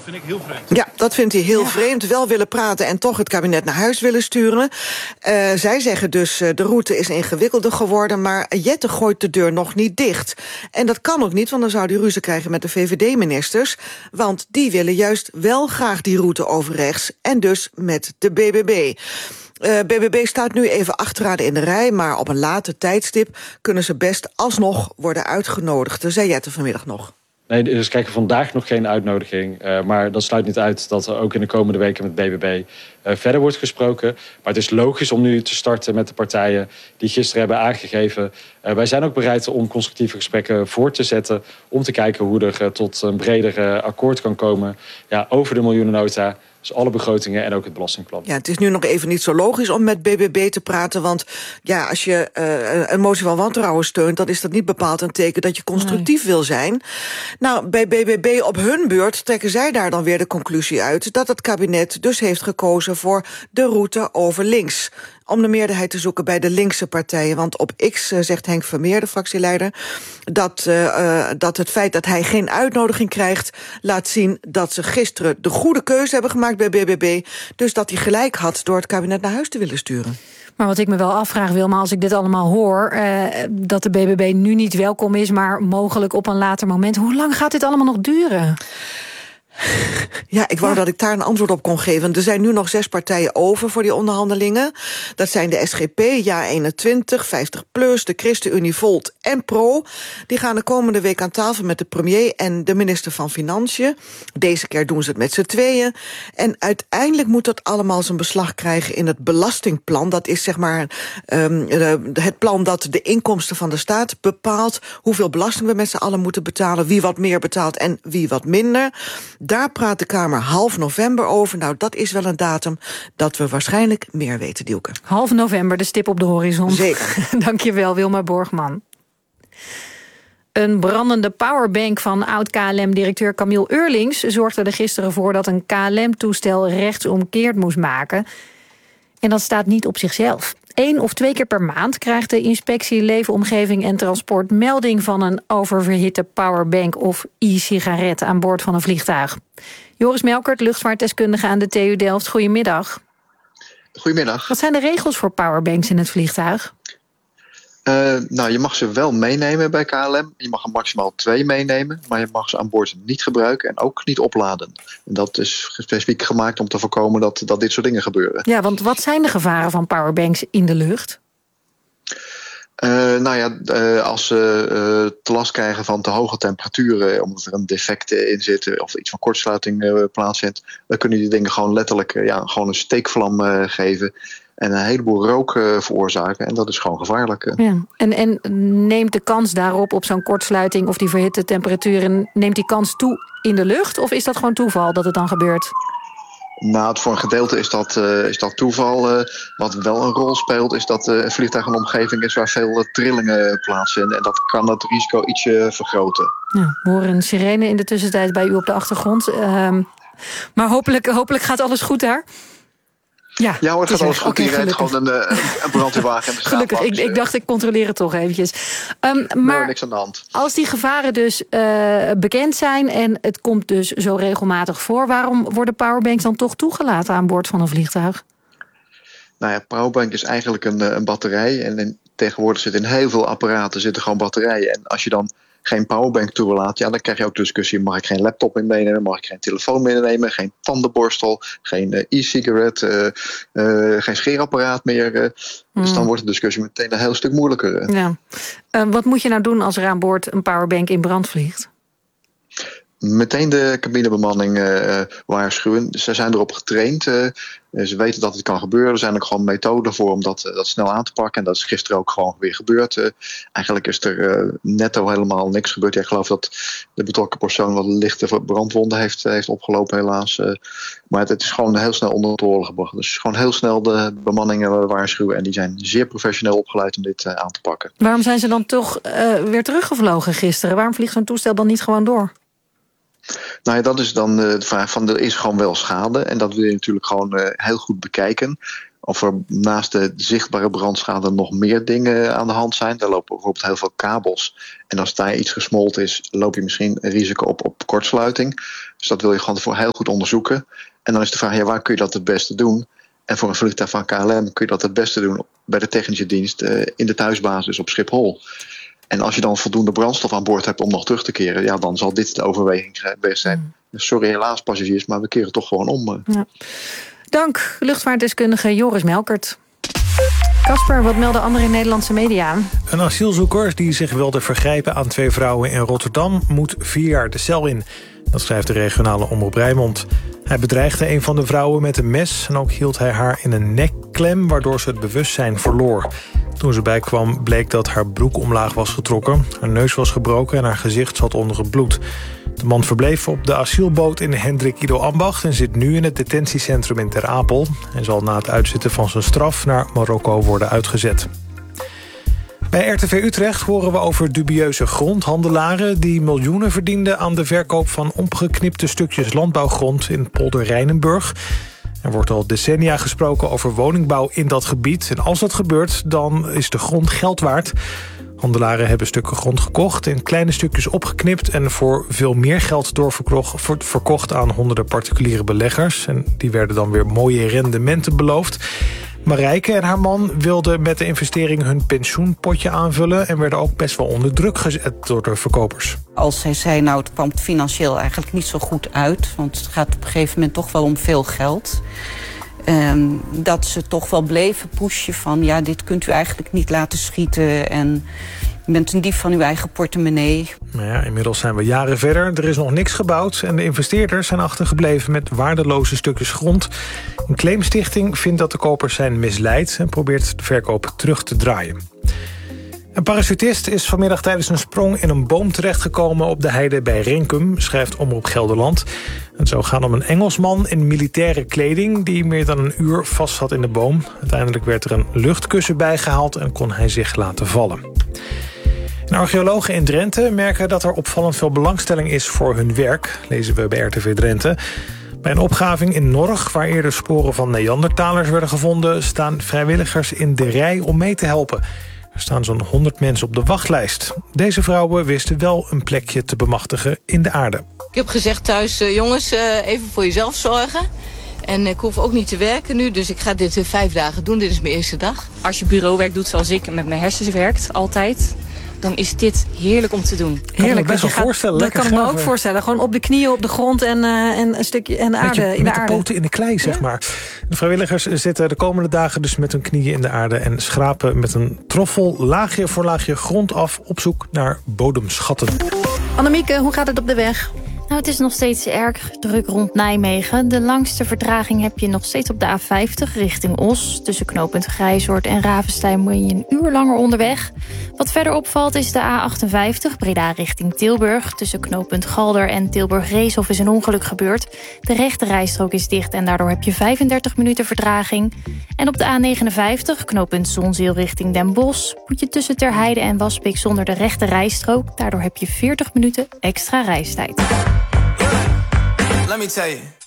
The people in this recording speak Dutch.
vind ik heel vreemd. Ja, dat vindt hij heel vreemd. Wel willen praten en toch het kabinet naar huis willen sturen. Zij zeggen dus, de route is ingewikkelder geworden, maar Jette gooit de deur nog niet dicht. En dat kan ook niet, want dan zou hij ruzie krijgen met de VVD-ministers. Want die willen juist wel graag die route over rechts. En dus met de BBB. BBB staat nu even achteraan in de rij, maar op een later tijdstip kunnen ze best alsnog worden uitgenodigd. Dat zei Jette vanmiddag nog. Nee, dus krijgen vandaag nog geen uitnodiging. Maar dat sluit niet uit dat er ook in de komende weken met BBB verder wordt gesproken. Maar het is logisch om nu te starten met de partijen die gisteren hebben aangegeven. Wij zijn ook bereid om constructieve gesprekken voort te zetten. Om te kijken hoe er tot een breder akkoord kan komen over de miljoenennota. Dus alle begrotingen en ook het belastingplan. Ja, het is nu nog even niet zo logisch om met BBB te praten. Want ja, als je een motie van wantrouwen steunt, dan is dat niet bepaald een teken dat je constructief wil zijn. Nou, bij BBB op hun beurt trekken zij daar dan weer de conclusie uit dat het kabinet dus heeft gekozen voor de route over links. Om de meerderheid te zoeken bij de linkse partijen. Want op X zegt Henk Vermeer, de fractieleider, dat het feit dat hij geen uitnodiging krijgt laat zien dat ze gisteren de goede keuze hebben gemaakt bij BBB. Dus dat hij gelijk had door het kabinet naar huis te willen sturen. Maar wat ik me wel afvraag, Wilma, als ik dit allemaal hoor, dat de BBB nu niet welkom is, maar mogelijk op een later moment. Hoe lang gaat dit allemaal nog duren? Ja, ik wou dat ik daar een antwoord op kon geven. Er zijn nu nog 6 partijen over voor die onderhandelingen. Dat zijn de SGP, JA21, 50PLUS, de ChristenUnie, Volt en Pro. Die gaan de komende week aan tafel met de premier en de minister van Financiën. Deze keer doen ze het met z'n tweeën. En uiteindelijk moet dat allemaal zijn beslag krijgen in het belastingplan. Dat is zeg maar het plan dat de inkomsten van de staat bepaalt hoeveel belasting we met z'n allen moeten betalen, wie wat meer betaalt en wie wat minder. Daar praat de Kamer half november over. Nou, dat is wel een datum dat we waarschijnlijk meer weten, Dielke. Half november, de stip op de horizon. Zeker. Dankjewel, Wilma Borgman. Een brandende powerbank van oud-KLM-directeur Camille Eurlings zorgde er gisteren voor dat een KLM-toestel rechtsomkeerd moest maken. En dat staat niet op zichzelf. 1 of 2 keer per maand krijgt de inspectie Leefomgeving en Transport melding van een oververhitte powerbank of e-sigaret aan boord van een vliegtuig. Joris Melkert, luchtvaartdeskundige aan de TU Delft. Goedemiddag. Goedemiddag. Wat zijn de regels voor powerbanks in het vliegtuig? Nou, je mag ze wel meenemen bij KLM. Je mag er maximaal 2 meenemen, maar je mag ze aan boord niet gebruiken en ook niet opladen. En dat is specifiek gemaakt om te voorkomen dat dit soort dingen gebeuren. Ja, want wat zijn de gevaren van powerbanks in de lucht? Als ze te last krijgen van te hoge temperaturen, omdat er een defect in zit of iets van kortsluiting plaatsvindt, dan kunnen die dingen gewoon letterlijk gewoon een steekvlam geven en een heleboel rook veroorzaken. En dat is gewoon gevaarlijk. Ja. En neemt de kans daarop, op zo'n kortsluiting of die verhitte temperaturen, neemt die kans toe in de lucht? Of is dat gewoon toeval dat het dan gebeurt? Nou, voor een gedeelte is dat toeval. Wat wel een rol speelt, is dat een vliegtuig een omgeving is waar veel trillingen plaatsvinden. En dat kan het risico ietsje vergroten. Ja, we horen een sirene in de tussentijd bij u op de achtergrond. Maar hopelijk gaat alles goed daar. Ja hoor, het gaat alles goed. Die rijdt gewoon een brandweerwagen in de straat. Gelukkig, ik dacht ik controleer het toch eventjes. Maar niks aan de hand. Als die gevaren dus bekend zijn en het komt dus zo regelmatig voor, waarom worden powerbanks dan toch toegelaten aan boord van een vliegtuig? Nou ja, powerbank is eigenlijk een batterij. En tegenwoordig zitten in heel veel apparaten gewoon batterijen. En als je dan geen powerbank toelaat, dan krijg je ook discussie. Mag ik geen laptop in meenemen? Mag ik geen telefoon meenemen? Geen tandenborstel? Geen e-cigarette? Geen scheerapparaat meer? Dus dan wordt de discussie meteen een heel stuk moeilijker. Ja. Wat moet je nou doen als er aan boord een powerbank in brand vliegt? Meteen de cabinebemanning waarschuwen. Ze zijn erop getraind. Ze weten dat het kan gebeuren. Er zijn ook gewoon methoden voor om dat snel aan te pakken. En dat is gisteren ook gewoon weer gebeurd. Eigenlijk is er netto helemaal niks gebeurd. Ik geloof dat de betrokken persoon wat lichte brandwonden heeft opgelopen helaas. Maar het is gewoon heel snel onder controle gebracht. Dus gewoon heel snel de bemanningen waarschuwen. En die zijn zeer professioneel opgeleid om dit aan te pakken. Waarom zijn ze dan toch weer teruggevlogen gisteren? Waarom vliegt zo'n toestel dan niet gewoon door? Nou ja, dat is dan de vraag van er is gewoon wel schade. En dat wil je natuurlijk gewoon heel goed bekijken. of er naast de zichtbare brandschade nog meer dingen aan de hand zijn. Daar lopen bijvoorbeeld heel veel kabels. En als daar iets gesmolten is, loop je misschien een risico op kortsluiting. Dus dat wil je gewoon heel goed onderzoeken. En dan is de vraag, waar kun je dat het beste doen? En voor een vliegtuig van KLM kun je dat het beste doen bij de technische dienst in de thuisbasis op Schiphol. En als je dan voldoende brandstof aan boord hebt om nog terug te keren, dan zal dit de overweging best zijn. Sorry helaas passagiers, maar we keren toch gewoon om. Ja. Dank, luchtvaartdeskundige Joris Melkert. Kasper, wat melden andere Nederlandse media? Een asielzoeker die zich wilde vergrijpen aan 2 vrouwen in Rotterdam moet 4 jaar de cel in. Dat schrijft de regionale omroep Rijnmond. Hij bedreigde een van de vrouwen met een mes en ook hield hij haar in een nekklem, waardoor ze het bewustzijn verloor. Toen ze bijkwam bleek dat haar broek omlaag was getrokken. Haar neus was gebroken en haar gezicht zat onder het bloed. De man verbleef op de asielboot in Hendrik Ido Ambacht en zit nu in het detentiecentrum in Ter Apel. Hij zal na het uitzitten van zijn straf naar Marokko worden uitgezet. Bij RTV Utrecht horen we over dubieuze grondhandelaren die miljoenen verdienden aan de verkoop van opgeknipte stukjes landbouwgrond in Polder Rijnenburg. Er wordt al decennia gesproken over woningbouw in dat gebied. En als dat gebeurt, dan is de grond geld waard. Handelaren hebben stukken grond gekocht, in kleine stukjes opgeknipt en voor veel meer geld verkocht aan honderden particuliere beleggers. En die werden dan weer mooie rendementen beloofd. Marijke en haar man wilden met de investering hun pensioenpotje aanvullen en werden ook best wel onder druk gezet door de verkopers. Als zij zei, het kwam financieel eigenlijk niet zo goed uit, want het gaat op een gegeven moment toch wel om veel geld. Dat ze toch wel bleven pushen van, dit kunt u eigenlijk niet laten schieten en u bent een dief van uw eigen portemonnee. Inmiddels zijn we jaren verder. Er is nog niks gebouwd en de investeerders zijn achtergebleven met waardeloze stukjes grond. Een claimstichting vindt dat de kopers zijn misleid en probeert de verkoop terug te draaien. Een parachutist is vanmiddag tijdens een sprong in een boom terechtgekomen op de heide bij Renkum, schrijft Omroep Gelderland. Het zou gaan om een Engelsman in militaire kleding die meer dan een uur vast zat in de boom. Uiteindelijk werd er een luchtkussen bijgehaald en kon hij zich laten vallen. En archeologen in Drenthe merken dat er opvallend veel belangstelling is voor hun werk, lezen we bij RTV Drenthe. Bij een opgraving in Norg, waar eerder sporen van Neandertalers werden gevonden, staan vrijwilligers in de rij om mee te helpen. Er staan zo'n 100 mensen op de wachtlijst. Deze vrouwen wisten wel een plekje te bemachtigen in de aarde. Ik heb gezegd thuis, jongens, even voor jezelf zorgen. En ik hoef ook niet te werken nu, dus ik ga dit 5 dagen doen. Dit is mijn eerste dag. Als je bureauwerk doet zoals ik met mijn hersens werkt, altijd, dan is dit heerlijk om te doen. Heerlijk, best wel voorstellen. Dat kan ik me ook voorstellen. Gewoon op de knieën op de grond en een stukje en aarde. Met de poten in de klei, zeg maar. De vrijwilligers zitten de komende dagen dus met hun knieën in de aarde en schrapen met een troffel laagje voor laagje grond af op zoek naar bodemschatten. Annemieke, hoe gaat het op de weg? Het is nog steeds erg druk rond Nijmegen. De langste vertraging heb je nog steeds op de A50 richting Os. Tussen knooppunt Grijzoord en Ravenstein ben je een uur langer onderweg. Wat verder opvalt is de A58 Breda richting Tilburg. Tussen knooppunt Galder en Tilburg-Reeshof is een ongeluk gebeurd. De rechte rijstrook is dicht en daardoor heb je 35 minuten vertraging. En op de A59 knooppunt Zonzeel richting Den Bosch moet je tussen Terheide en Waspik zonder de rechte rijstrook. Daardoor heb je 40 minuten extra reistijd. Let me tell you.